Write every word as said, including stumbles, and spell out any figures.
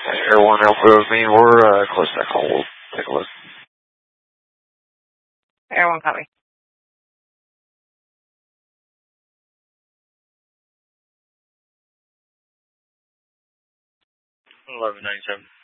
Air one Alpha with me. We're uh, close to that call. We'll take a look. Air one copy. eleven ninety-seven.